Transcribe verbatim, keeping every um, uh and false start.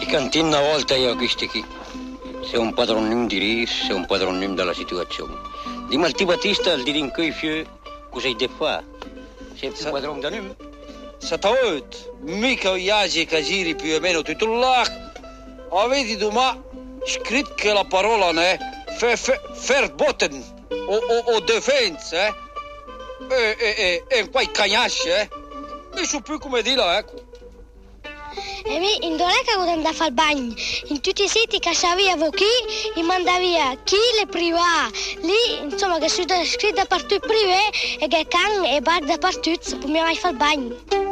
Ti canti una volta io questo qui. Sei un padronim di ris, sei un padronim della situazione. Di Malti Battista al dire in quei fiori, cosa hai da fare? Sei più padron da noi? Sataut, mica iagi che giri più o meno tutto là. Avete domani scritto che la parola è verboten o, o, o defense, eh? E, e, e, e poi cagnasce, eh? Non so più come dirla, ecco. E mi in dove che voglio andare a fare il bagno? In tutti i siti che sapevo chi, e manda via chi le priva. Lì, insomma, che sono scritta per tutti i privé e che can e bar da per tutti, per mi vai a fare il bagno.